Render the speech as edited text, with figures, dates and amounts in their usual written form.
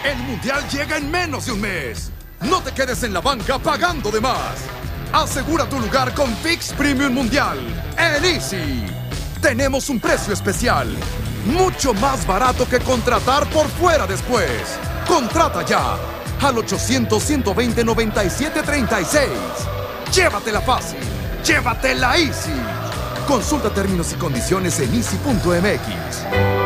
El Mundial llega en menos de un mes. No te quedes en la banca pagando de más. Asegura tu lugar con Fix Premium Mundial en Easy. Tenemos un precio especial, mucho más barato que contratar por fuera después. Contrata ya al 800-120-9736. Llévatela fácil, llévatela Easy. Consulta términos y condiciones en easy.mx.